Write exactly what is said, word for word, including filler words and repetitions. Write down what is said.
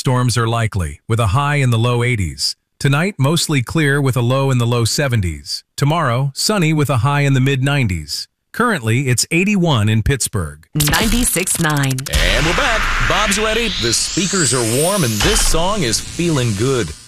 thunderstorms are likely, with a high in the low eighties. Tonight, mostly clear with a low in the low seventies. Tomorrow, sunny with a high in the mid nineties. Currently, it's eighty-one in Pittsburgh. ninety-six point nine. And we're back. Bob's ready, the speakers are warm, and this song is feeling good.